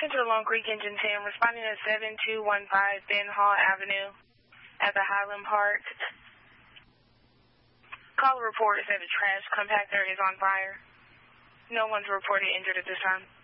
Central Lone Creek Engine 10, responding to 7215 Ben Hall Avenue at the Highland Park. Caller report said a trash compactor is on fire. No one's reported injured at this time.